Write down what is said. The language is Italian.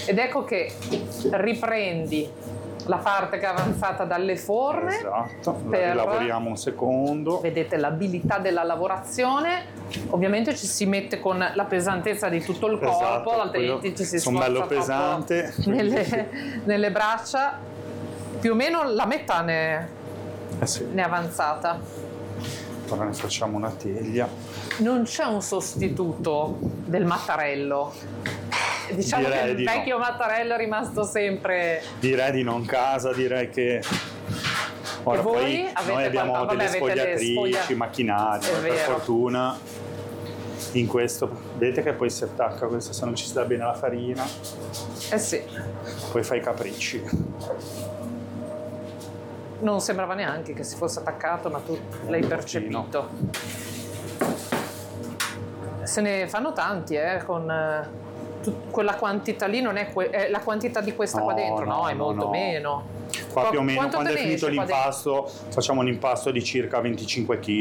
Ed ecco che riprendi la parte che è avanzata dalle forme. Esatto, la lavoriamo un secondo. Vedete l'abilità della lavorazione. Ovviamente ci si mette con la pesantezza di tutto il corpo, Esatto, altrimenti ci si sono sforza bello pesante nelle braccia. Più o meno la metà ne è avanzata. Ora ne facciamo una teglia. Non c'è un sostituto del mattarello. Diciamo che il vecchio mattarello è rimasto sempre... Direi di non casa, direi che... Ora poi noi abbiamo delle sfogliatrici, macchinari, per fortuna in questo, vedete che poi si attacca questo, se non ci sta bene la farina. Eh sì. Poi fai i capricci. Non sembrava neanche che si fosse attaccato, ma tu l'hai percepito. Se ne fanno tanti, con quella quantità lì non è, la quantità di questa qua dentro, no, è molto meno. Qua più o meno, quando è finito l'impasto, facciamo un impasto di circa 25 kg.